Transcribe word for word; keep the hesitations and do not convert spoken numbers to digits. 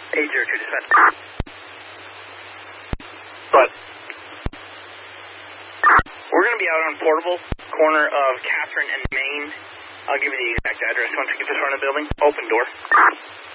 eight zero two dispatch. But we're going to be out on Portable, corner of Catherine and Main. I'll give you the exact address once we get to the front of the building. Open door.